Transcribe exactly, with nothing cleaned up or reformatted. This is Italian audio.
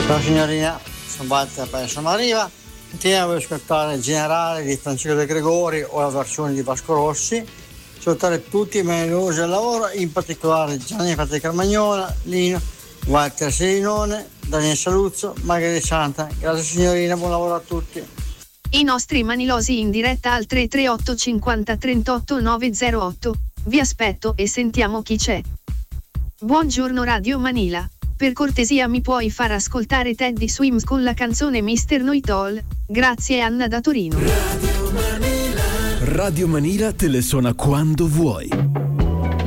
Ciao signorina, sono Walter Penso Mariva. Continuiamo ad ascoltare il generale di Francesco De Gregori o la versione di Vasco Rossi. Salutare tutti i megliosi al lavoro, in particolare Gianni Fate Carmagnola, Lino, Walter Selinone, Daniele Saluzzo, Margherita Santa. Grazie signorina, buon lavoro a tutti. I nostri manilosi in diretta al tre tre otto cinquanta trentotto novecentotto. Vi aspetto e sentiamo chi c'è. Buongiorno Radio Manila. Per cortesia mi puoi far ascoltare Teddy Swims con la canzone mister Know-It-All? Grazie Anna da Torino. Radio Manila. Radio Manila te le suona quando vuoi.